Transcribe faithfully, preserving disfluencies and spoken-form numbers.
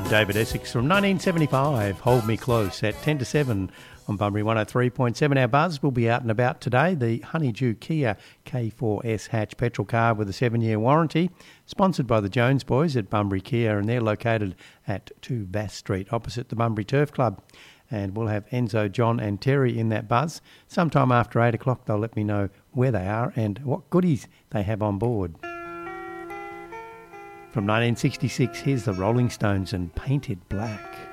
David Essex from nineteen seventy-five, Hold Me Close, at ten to seven on Bunbury one oh three point seven. Our buzz will be out and about today. The Honeydew Kia K four S hatch petrol car with a seven-year warranty, sponsored by the Jones boys at Bunbury Kia, and they're located at two Bass Street, opposite the Bunbury Turf Club. And we'll have Enzo, John and Terry in that buzz. Sometime after eight o'clock, they'll let me know where they are and what goodies they have on board. From nineteen sixty-six, here's the Rolling Stones and Painted Black.